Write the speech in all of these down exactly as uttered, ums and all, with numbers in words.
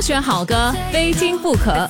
选好歌，非听不可。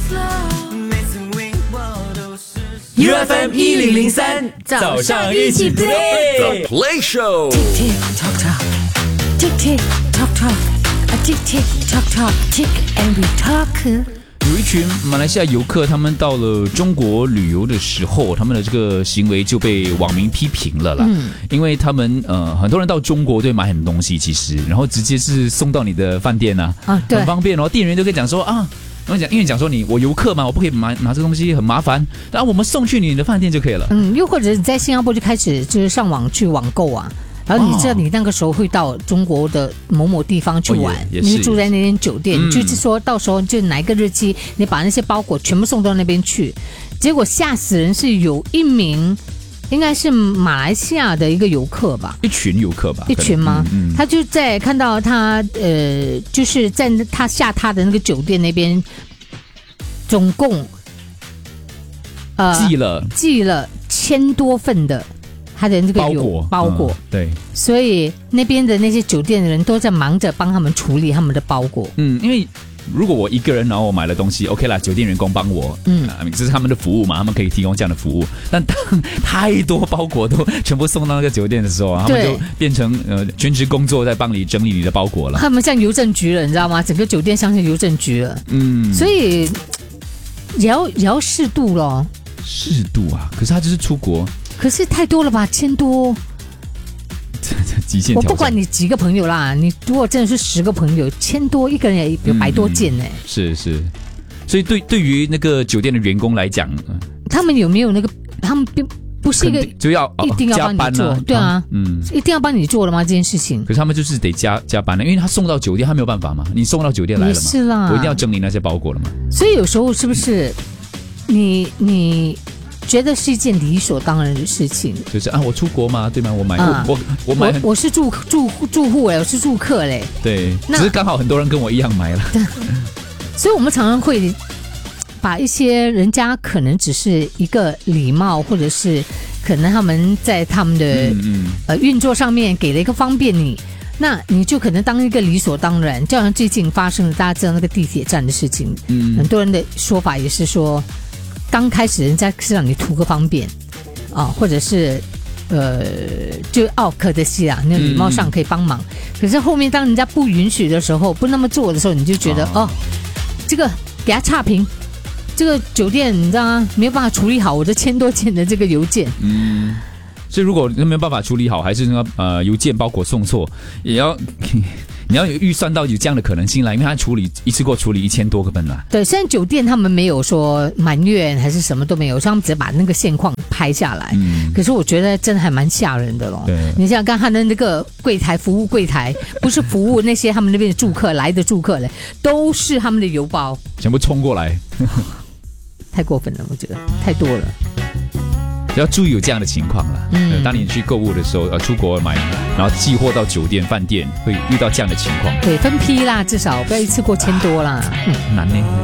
U F M 一零零三，早上一起 play The Play Show。 Tick tick tock tock, tick tick tock tock, a tick tick tock tock, tick and we talk。 有一群马来西亚游客，他们到了中国旅游的时候，他们的这个行为就被网民批评了啦。嗯，因为他们呃，很多人到中国都会买很多东西，其实然后直接是送到你的饭店啊，啊对很方便哦。店员都可以讲说啊。然后讲，因为讲说你我游客嘛，我不可以拿拿这个东西很麻烦，然后我们送去你的饭店就可以了。 嗯，又或者你在新加坡就开始就是上网去网购啊，然后你知道你那个时候会到中国的某某地方去玩， 哦、 你住在那间酒店， 嗯、 就是说到时候就哪一个日期，你把那些包裹全部送到那边去，结果吓死人是有一名。应该是马来西亚的一个游客吧， 一群游客吧， 一群吗？ 嗯嗯、 他就在看到他呃，就是在他下榻的那个酒店那边，总共呃寄了寄了千多份的他的这个有包裹， 包裹、嗯， 对， 所以那边的那些酒店的人都在忙着帮他们处理他们的包裹。 嗯，因为。如果我一个人，然后我买了东西 ，OK 啦，酒店员工帮我，嗯，这是他们的服务嘛，他们可以提供这样的服务。但当太多包裹都全部送到那个酒店的时候，他们就变成呃全职工作在帮你整理你的包裹了。 他们像邮政局了，你知道吗？整个酒店像是邮政局了。嗯，所以也要也要适度咯。 适度啊，可是他就是出国， 可是太多了吧，千多。 极限挑战， 我不管你几个朋友啦，你如果真的是十个朋友，千多一个人也有百多件呢、欸嗯。 是是，所以对对于那个酒店的员工来讲， 他们有没有那个？他们并不是一个就要一定要帮你做， 啊对啊，嗯，一定要帮你做了吗？这件事情？ 可是他们就是得加加班了，因为他送到酒店，他没有办法嘛，你送到酒店来了嘛， 也是啦， 我一定要整理那些包裹了嘛。 所以有时候是不是你你？觉得是一件理所当然的事情， 就是啊，我出国嘛，对吗？我买，啊、我我我买我，我是住住住户嘞，我是住客嘞， 对，只是刚好很多人跟我一样买了， 所以我们常常会把一些人家可能只是一个礼貌，或者是可能他们在他们的、嗯嗯、呃运作上面给了一个方便你，那你就可能当一个理所当然。就像最近发生的，大家知道那个地铁站的事情，嗯，很多人的说法也是说。刚开始人家是让你图个方便啊，或者是呃，就奥克的戏啊，那礼貌上可以帮忙。嗯、可是后面当人家不允许的时候，不那么做的时候，你就觉得、哦, 哦，这个给他差评，这个酒店你知道吗？没有办法处理好我这千多件的这个邮件。 嗯，所以如果没有办法处理好，还是那个呃邮件包裹送错，也要。你要有预算到有这样的可能性啦，因为他处理一次过处理一千多个本啦。 对，虽然酒店他们没有说埋怨还是什么都没有，他们只把那个现况拍下来。嗯，可是我觉得真的还蛮吓人的咯。 对， 你想想看，他的那个柜台服务柜台，不是服务那些他们那边的住客来的住客嘞，都是他们的邮包， 全部冲过来， 太过分了，我觉得太多了。 要注意有这样的情况啦。嗯，当你去购物的时候，呃，出国买，然后寄货到酒店、饭店，会遇到这样的情况。 对，分批啦，至少不要一次过千多啦。 嗯，难呢。